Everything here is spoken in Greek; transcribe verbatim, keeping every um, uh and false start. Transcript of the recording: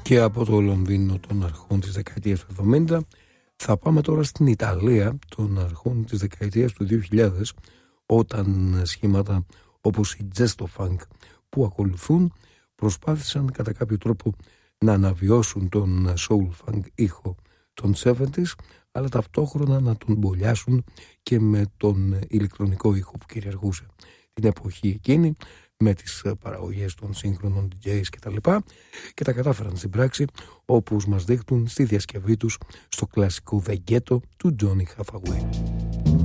Και από το Λονδίνο των αρχών της δεκαετίας του εβδομήντα θα πάμε τώρα στην Ιταλία των αρχών της δεκαετίας του δύο χιλιάδες, όταν σχήματα όπως η Gesto Funk που ακολουθούν προσπάθησαν κατά κάποιο τρόπο να αναβιώσουν τον soul funk ήχο των εβδομήντα, αλλά ταυτόχρονα να τον μπολιάσουν και με τον ηλεκτρονικό ήχο που κυριαρχούσε την εποχή εκείνη, με τις παραγωγές των σύγχρονων ντι τζέις και τα λοιπά, και τα κατάφεραν στην πράξη, όπως μας δείχνουν στη διασκευή τους στο κλασικό The Ghetto του Johnny Hathaway.